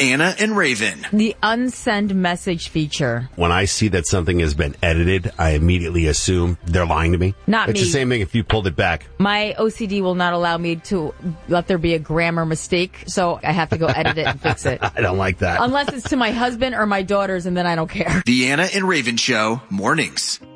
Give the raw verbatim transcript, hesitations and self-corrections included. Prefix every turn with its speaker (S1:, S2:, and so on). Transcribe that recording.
S1: Anna and Raven.
S2: The unsend message feature.
S3: When I see that something has been edited, I immediately assume they're lying to me.
S2: Not
S3: it's
S2: me.
S3: the same thing if you pulled it back.
S2: My O C D will not allow me to let there be a grammar mistake, so I have to go edit it and fix it.
S3: I don't like that.
S2: Unless it's to my husband or my daughters, and then I don't care.
S1: The Anna and Raven Show, mornings.